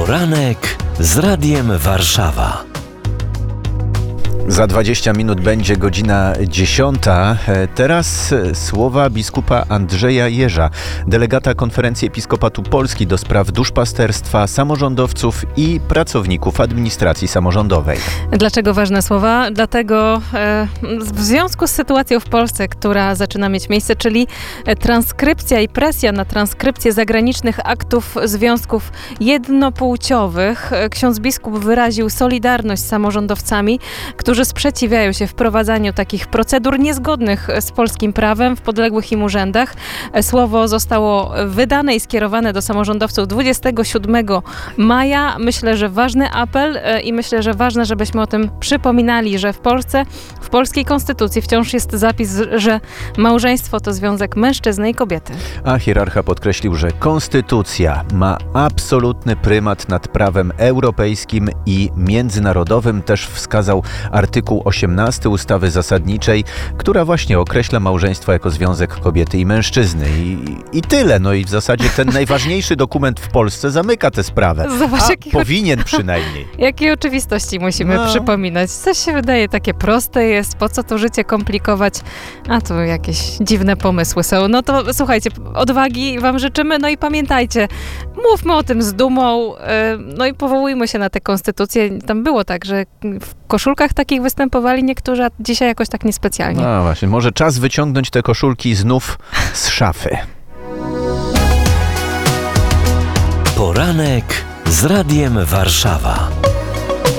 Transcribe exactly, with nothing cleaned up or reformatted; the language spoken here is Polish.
Poranek z Radiem Warszawa. Za dwadzieścia minut będzie godzina dziesiąta. Teraz słowa biskupa Andrzeja Jerza, delegata Konferencji Episkopatu Polski do spraw duszpasterstwa, samorządowców i pracowników administracji samorządowej. Dlaczego ważne słowa? Dlatego e, w związku z sytuacją w Polsce, która zaczyna mieć miejsce, czyli transkrypcja i presja na transkrypcję zagranicznych aktów związków jednopłciowych, ksiądz biskup wyraził solidarność z samorządowcami, którzy sprzeciwiają się wprowadzaniu takich procedur niezgodnych z polskim prawem w podległych im urzędach. Słowo zostało wydane i skierowane do samorządowców dwudziestego siódmego maja. Myślę, że ważny apel i myślę, że ważne, żebyśmy o tym przypominali, że w Polsce, w polskiej konstytucji wciąż jest zapis, że małżeństwo to związek mężczyzny i kobiety. A hierarcha podkreślił, że konstytucja ma absolutny prymat nad prawem europejskim i międzynarodowym. Też wskazał artykuł osiemnasty ustawy zasadniczej, która właśnie określa małżeństwo jako związek kobiety i mężczyzny. I, i tyle. No i w zasadzie ten najważniejszy dokument w Polsce zamyka tę sprawę. Zobacz, A jakich, powinien przynajmniej. Jakie oczywistości musimy No. przypominać. Coś się wydaje takie proste jest, po co to życie komplikować, a tu jakieś dziwne pomysły są. No to słuchajcie, odwagi wam życzymy, no i pamiętajcie, mówmy o tym z dumą, yy, no i powołujmy się na tę konstytucję. Tam było tak, że w koszulkach takich występowali niektórzy, a dzisiaj jakoś tak niespecjalnie. No właśnie, może czas wyciągnąć te koszulki znów z szafy. Poranek z Radiem Warszawa.